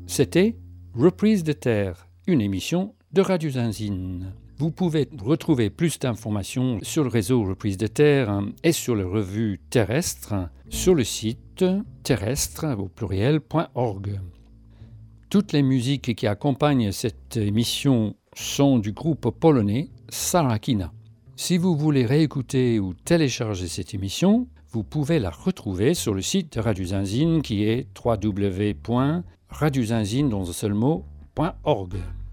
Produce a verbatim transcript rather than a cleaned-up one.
C'était Reprise de Terre, une émission de Radio Zinzine. Vous pouvez retrouver plus d'informations sur le réseau Reprise de Terre et sur la revue Terrestre sur le site terrestre au pluriel point org. Toutes les musiques qui accompagnent cette émission sont du groupe polonais Sarakina. Si vous voulez réécouter ou télécharger cette émission, vous pouvez la retrouver sur le site de Radio Zinzine qui est w w w point radio zinzine dans un seul mot point org.